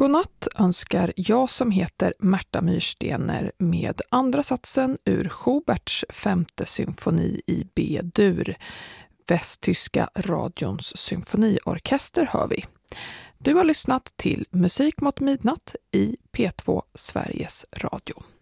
Godnatt önskar jag som heter Märta Myrstener med andra satsen ur Schuberts femte symfoni i B-dur. Västtyska radions symfoniorkester hör vi. Du har lyssnat till Musik mot midnatt i P2 Sveriges Radio.